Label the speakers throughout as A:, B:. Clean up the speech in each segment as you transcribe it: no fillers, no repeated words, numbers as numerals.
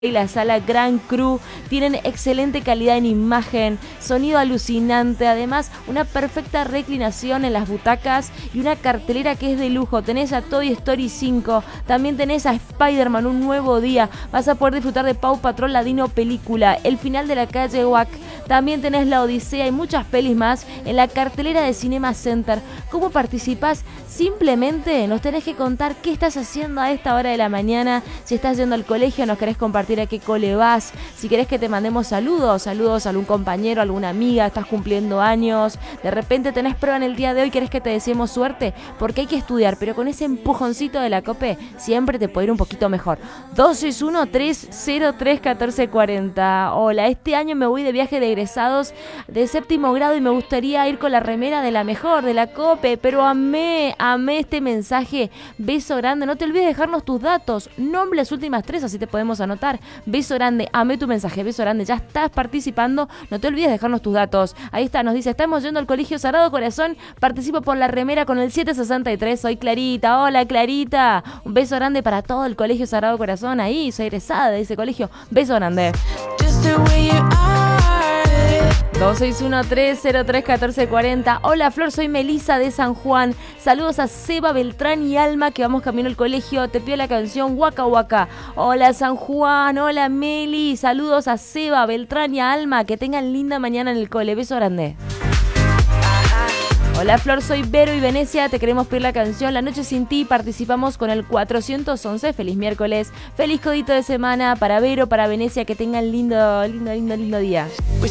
A: y la sala Gran Cru tienen excelente calidad en imagen, sonido alucinante, además una perfecta reclinación en las butacas y una cartelera que es de lujo. Tenés a Toy Story 5, también tenés a Spider-Man Un Nuevo Día, vas a poder disfrutar de Paw Patrol la Dino Película, El Final de la Calle Wack, también tenés La Odisea y muchas pelis más en la cartelera de Cinema Center. ¿Cómo participás? Simplemente nos tenés que contar qué estás haciendo a esta hora de la mañana, si estás yendo al colegio, nos querés compartir a qué cole vas, si querés que te mandemos saludos a algún compañero, a alguna amiga, estás cumpliendo años, de repente tenés prueba en el día de hoy, querés que te deseemos suerte, porque hay que estudiar, pero con ese empujoncito de la COPE siempre te puede ir un poquito mejor. 261-303-1440. Hola, este año me voy de viaje de egresados de 7º grado y me gustaría ir con la remera de la mejor, de la COPE, pero amé este mensaje. Beso grande, no te olvides de dejarnos tus datos, nombre las últimas 3, así te podemos anotar. Beso grande, amé tu mensaje, beso grande, ya estás participando, no te olvides de dejarnos tus datos. Ahí está, nos dice, estamos yendo al Colegio Sagrado Corazón, participo por la remera con el 763, soy Clarita. Hola Clarita, un beso grande para todo el Colegio Sagrado Corazón, ahí soy egresada de ese colegio, beso grande. 261-303-1440. Hola Flor, soy Melisa de San Juan. Saludos a Seba, Beltrán y Alma que vamos camino al colegio. Te pido la canción Waka Waka. Hola San Juan, hola Meli. Saludos a Seba, Beltrán y a Alma. Que tengan linda mañana en el cole. Beso grande. Hola Flor, soy Vero y Venecia, te queremos pedir la canción La Noche Sin Ti, participamos con el 411, feliz miércoles, feliz codito de semana para Vero, para Venecia, que tengan lindo día.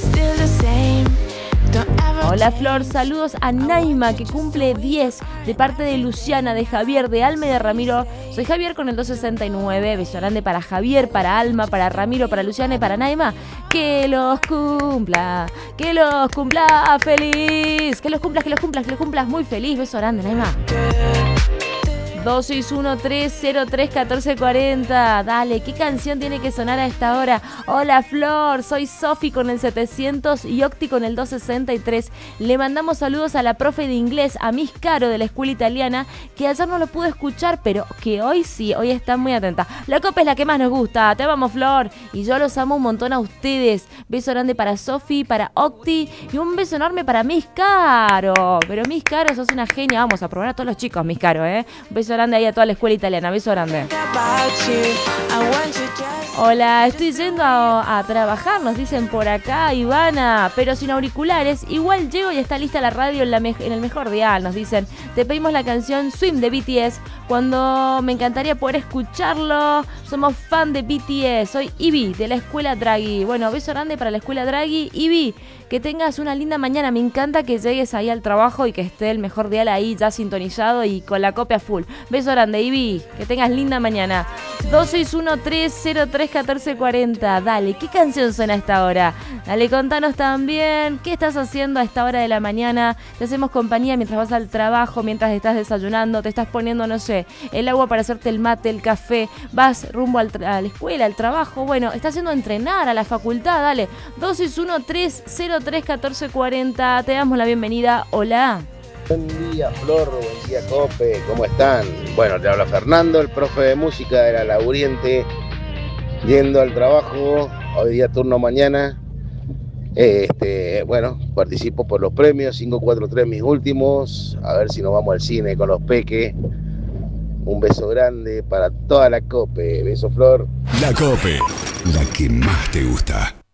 A: Hola Flor, saludos a Naima que cumple 10 de parte de Luciana, de Javier, de Alma y de Ramiro. Soy Javier con el 269, beso grande para Javier, para Alma, para Ramiro, para Luciana y para Naima. Que los cumpla feliz, que los cumplas muy feliz, beso grande Naima. 261-303-1440. Dale, ¿qué canción tiene que sonar a esta hora? Hola Flor, soy Sofi con el 700 y Octi con el 263. Le mandamos saludos a la profe de inglés, a Miss Caro de la escuela italiana, que ayer no lo pude escuchar, pero que hoy sí, hoy está muy atenta. La copa es la que más nos gusta, te amamos Flor, y yo los amo un montón a ustedes. Beso grande para Sofi, para Octi, y un beso enorme para Miss Caro. Pero Miss Caro, sos una genia, vamos a probar a todos los chicos, Miss Caro, Un beso grande ahí a toda la escuela italiana, beso grande. Hola, estoy yendo a trabajar, nos dicen por acá, Ivana, pero sin auriculares. Igual llego y está lista la radio en el mejor dial, nos dicen. Te pedimos la canción Swim de BTS, cuando me encantaría poder escucharlo. Somos fan de BTS, soy Ivy de la escuela Draghi. Bueno, beso grande para la escuela Draghi. Ivy, que tengas una linda mañana, me encanta que llegues ahí al trabajo y que esté el mejor dial ahí ya sintonizado y con la copia full. Beso grande, Ivy, que tengas linda mañana. 261-303-1440. Dale, ¿qué canción suena a esta hora? Dale, contanos también qué estás haciendo a esta hora de la mañana. Te hacemos compañía mientras vas al trabajo, mientras estás desayunando, te estás poniendo, no sé, el agua para hacerte el mate, el café, vas rumbo a la escuela, al trabajo, bueno, estás yendo a entrenar a la facultad, dale. 261-303-1440. Te damos la bienvenida. Hola.
B: Buen día Flor, buen día Cope, ¿cómo están? Bueno, te habla Fernando, el profe de música de la Lauriente, yendo al trabajo, hoy día turno mañana. Bueno, participo por los premios, 543 mis últimos, a ver si nos vamos al cine con los peques. Un beso grande para toda la Cope, beso Flor.
C: La Cope, la que más te gusta.